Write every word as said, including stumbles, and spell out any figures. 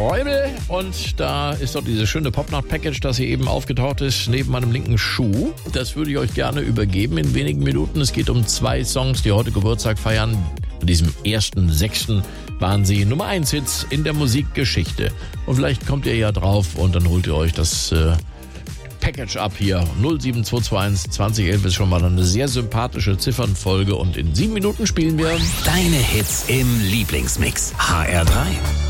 Räubel und da ist doch dieses schöne Popnacht-Package, das hier eben aufgetaucht ist, neben meinem linken Schuh. Das würde ich euch gerne übergeben in wenigen Minuten. Es geht um zwei Songs, die heute Geburtstag feiern. An diesem ersten sechsten waren sie Nummer eins Hits in der Musikgeschichte. Und vielleicht kommt ihr ja drauf und dann holt ihr euch das äh, Package ab hier. null sieben zwei zwei eins zwanzig elf ist schon mal eine sehr sympathische Ziffernfolge und in sieben Minuten spielen wir Deine Hits im Lieblingsmix. H R drei.